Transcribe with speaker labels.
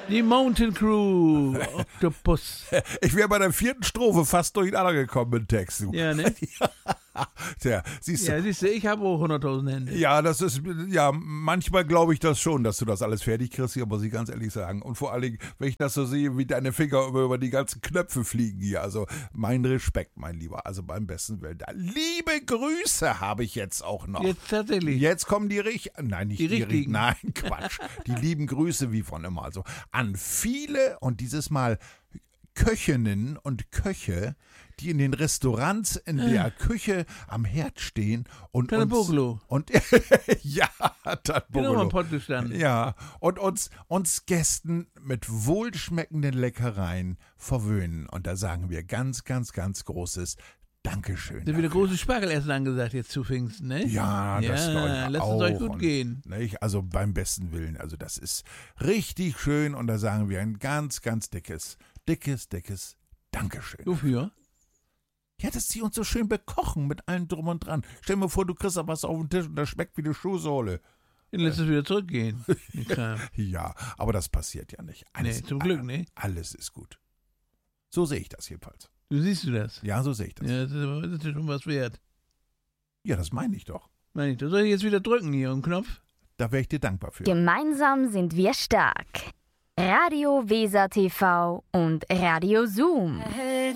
Speaker 1: Die Mountain Crew, Octopus.
Speaker 2: Ich wäre bei der 4. Strophe fast durcheinander gekommen mit Text.
Speaker 1: Ja, ne?
Speaker 2: Tja, siehst du.
Speaker 1: Ja, siehst du, ich habe auch 100.000 Hände.
Speaker 2: Ja, das ist, ja, manchmal glaube ich das schon, dass du das alles fertig kriegst, hier muss ich ganz ehrlich sagen. Und vor allen Dingen, wenn ich das so sehe, wie deine Finger über die ganzen Knöpfe fliegen hier. Also, mein Respekt, mein Lieber. Also, beim besten Willen. Liebe Grüße habe ich jetzt auch noch.
Speaker 1: Jetzt tatsächlich.
Speaker 2: Jetzt kommen die richtigen. Nein, nicht
Speaker 1: Die
Speaker 2: die
Speaker 1: richtigen.
Speaker 2: Nein, Quatsch. Die lieben Grüße wie von immer. Also, an viele und dieses Mal Köchinnen und Köche, die in den Restaurants in der Küche am Herd stehen und
Speaker 1: Tanboglo.
Speaker 2: Und ja,
Speaker 1: Genau, am
Speaker 2: Tanboglo.
Speaker 1: Pott gestanden.
Speaker 2: Ja, und uns Gästen mit wohlschmeckenden Leckereien verwöhnen. Und da sagen wir ganz, ganz, ganz großes Dankeschön.
Speaker 1: Sind wieder
Speaker 2: dafür.
Speaker 1: große Spargelessen angesagt jetzt zu Pfingsten, ne?
Speaker 2: Ja, das läuft
Speaker 1: lasst
Speaker 2: auch.
Speaker 1: es euch gut
Speaker 2: Und,
Speaker 1: gehen.
Speaker 2: Nicht? Also beim besten Willen. Also das ist richtig schön und da sagen wir ein ganz, ganz dickes Dankeschön.
Speaker 1: Wofür?
Speaker 2: Ja, dass sie uns so schön bekochen mit allem drum und dran. Stell dir mal vor, du kriegst da was auf den Tisch und das schmeckt wie eine Schuhsohle.
Speaker 1: Dann lässt es wieder zurückgehen. den Kram.
Speaker 2: Ja, aber das passiert ja nicht.
Speaker 1: Nee, zum Glück, ne?
Speaker 2: Alles ist gut. So sehe ich das jedenfalls.
Speaker 1: Du siehst du das?
Speaker 2: Ja, so sehe ich das.
Speaker 1: Ja, das ist ja schon was wert.
Speaker 2: Ja, das meine ich doch.
Speaker 1: Meine ich, da soll ich jetzt wieder drücken hier am Knopf?
Speaker 2: Da wäre ich dir dankbar für.
Speaker 3: Gemeinsam sind wir stark. Radio Weser TV und Radio Zoom.